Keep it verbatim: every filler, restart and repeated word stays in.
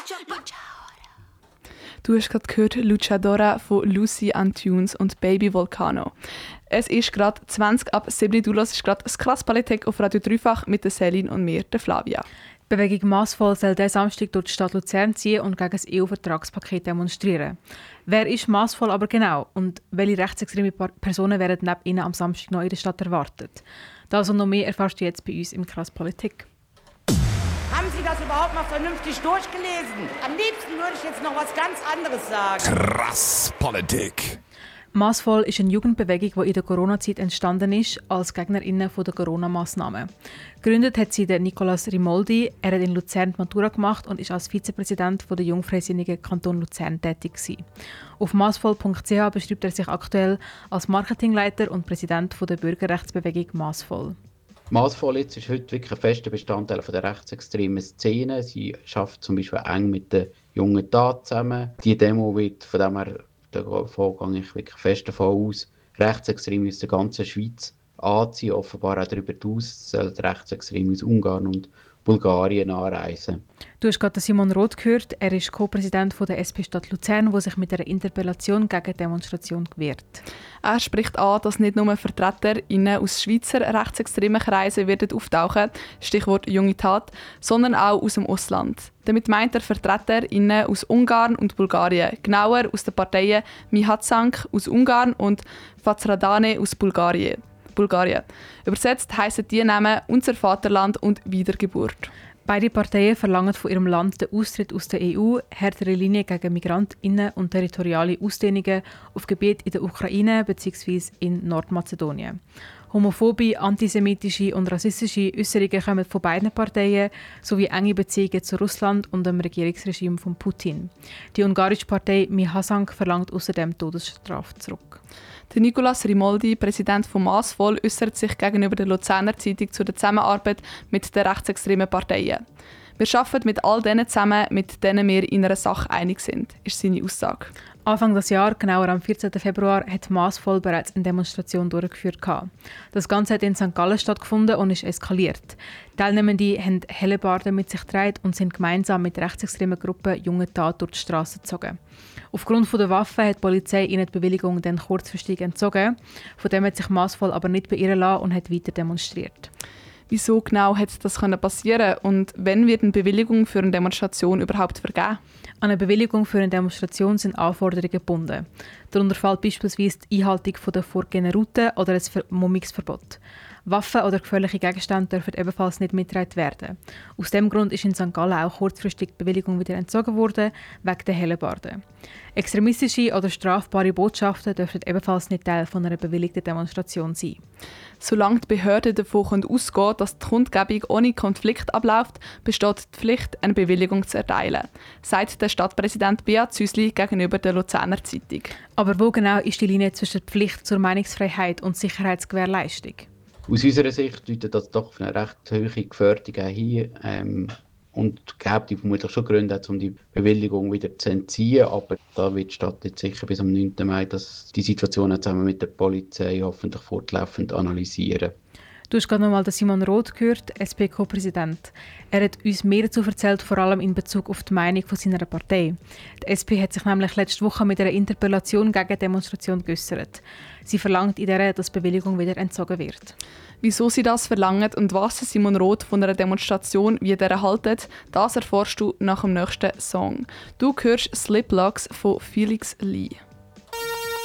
Du hast gerade gehört Luchadora von Lucy Antunes und Baby Volcano. Es ist gerade zwanzig ab sieben. Du hörst gerade das Krass-Politik auf Radio Dreifach mit der Celine und mir, der Flavia. Die Bewegung Massvoll soll diesen Samstag durch die Stadt Luzern ziehen und gegen das E U-Vertragspaket demonstrieren. Wer ist Massvoll aber genau und welche rechtsextreme Personen werden neben ihnen am Samstag noch in der Stadt erwartet? Das und noch mehr erfährst du jetzt bei uns im Krass-Politik. Haben Sie das überhaupt mal vernünftig durchgelesen? Am liebsten würde ich jetzt noch was ganz anderes sagen. Krass-Politik. Massvoll ist eine Jugendbewegung, die in der Corona-Zeit entstanden ist, als Gegnerinnen der Corona-Massnahmen. Gegründet hat sie der Nicolas Rimoldi. Er hat in Luzern die Matura gemacht und ist als Vizepräsident der Jungfreisinnigen Kanton Luzern tätig gewesen. Auf massvoll punkt c h beschreibt er sich aktuell als Marketingleiter und Präsident der Bürgerrechtsbewegung Massvoll. Massvoll ist heute wirklich ein fester Bestandteil der rechtsextremen Szene. Sie arbeitet zum Beispiel eng mit den jungen Taten zusammen. Die Demo wird von dem her, davon gehe ich wirklich fest davon aus, Rechtsextreme aus der ganzen Schweiz anziehen. Offenbar auch darüber hinaus sollen Rechtsextreme aus Ungarn und Bulgarien anreisen. Du hast gerade Simon Roth gehört. Er ist Co-Präsident der S P Stadt Luzern, der sich mit einer Interpellation gegen die Demonstration gewehrt. Er spricht an, dass nicht nur VertreterInnen aus Schweizer rechtsextremen Kreisen werden auftauchen, Stichwort junge Tat, sondern auch aus dem Ausland. Damit meint er VertreterInnen aus Ungarn und Bulgarien, genauer aus den Parteien Mihatzank aus Ungarn und Fazradane aus Bulgarien. Bulgarien. Übersetzt heissen die Namen «Unser Vaterland» und «Wiedergeburt». Beide Parteien verlangen von ihrem Land den Austritt aus der E U, härtere Linien gegen MigrantInnen und territoriale Ausdehnungen auf Gebiete in der Ukraine bzw. in Nordmazedonien. Homophobe, antisemitische und rassistische Äußerungen kommen von beiden Parteien sowie enge Beziehungen zu Russland und dem Regierungsregime von Putin. Die ungarische Partei Mihasank verlangt außerdem Todesstrafe zurück. Der Nicolas Rimoldi, Präsident von Massvoll, äußert sich gegenüber der Luzerner Zeitung zu der Zusammenarbeit mit den rechtsextremen Parteien. Wir arbeiten mit all denen zusammen, mit denen wir in einer Sache einig sind, ist seine Aussage. Anfang des Jahres, genauer am vierzehnten Februar, hat Massvoll bereits eine Demonstration durchgeführt. Das Ganze hat in Sankt Gallen stattgefunden und ist eskaliert. Teilnehmende haben Hellebarden mit sich getragen und sind gemeinsam mit rechtsextremen Gruppen junge Tat durch die Straße gezogen. Aufgrund der Waffen hat die Polizei ihnen die Bewilligung dann kurzfristig entzogen. Von dem hat sich Massvoll aber nicht beirren lassen und hat weiter demonstriert. Wieso genau hätte das passieren können und wann wird eine Bewilligung für eine Demonstration überhaupt vergeben? An eine Bewilligung für eine Demonstration sind Anforderungen gebunden. Darunter fällt beispielsweise die Einhaltung der vorgegebenen Route oder ein Vermummungsverbot. Waffen oder gefährliche Gegenstände dürfen ebenfalls nicht mitgetragen werden. Aus diesem Grund ist in Sankt Gallen auch kurzfristig die Bewilligung wieder entzogen worden, wegen der Hellebarden. Extremistische oder strafbare Botschaften dürfen ebenfalls nicht Teil von einer bewilligten Demonstration sein. Solange die Behörden davon ausgehen können, dass die Kundgebung ohne Konflikt abläuft, besteht die Pflicht, eine Bewilligung zu erteilen, sagt der Stadtpräsident Beat Züsli gegenüber der Luzerner Zeitung. Aber wo genau ist die Linie zwischen der Pflicht zur Meinungsfreiheit und Sicherheitsgewährleistung? Aus unserer Sicht deutet das doch auf eine recht hohe Gefährdung hin ähm, und gäbe vermutlich schon Gründe, um die Bewilligung wieder zu entziehen. Aber da wird die Stadt jetzt sicher bis am neunten Mai dass die Situation zusammen mit der Polizei hoffentlich fortlaufend analysieren. Du hast gerade nochmal Simon Roth gehört, S P Co-Präsident. Er hat uns mehr dazu erzählt, vor allem in Bezug auf die Meinung von seiner Partei. Die S P hat sich nämlich letzte Woche mit einer Interpellation gegen die Demonstration geäußert. Sie verlangt in der, dass die Bewilligung wieder entzogen wird. Wieso sie das verlangen und was Simon Roth von einer Demonstration wie der haltet, das erfährst du nach dem nächsten Song. Du hörst Slip Locks von Felix Lee.